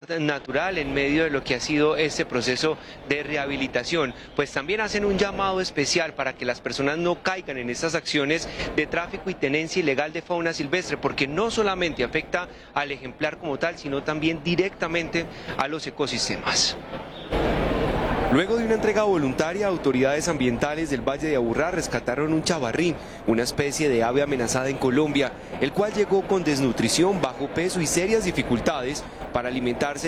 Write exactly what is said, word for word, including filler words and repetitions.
natural en medio de lo que ha sido este proceso de rehabilitación. Pues también hacen un llamado especial para que las personas no caigan en estas acciones de tráfico y tenencia ilegal de fauna silvestre, porque no solamente afecta al ejemplar como tal, sino también directamente a los ecosistemas. Luego de una entrega voluntaria, autoridades ambientales del Valle de Aburrá rescataron un chavarrí, una especie de ave amenazada en Colombia, el cual llegó con desnutrición, bajo peso y serias dificultades para alimentarse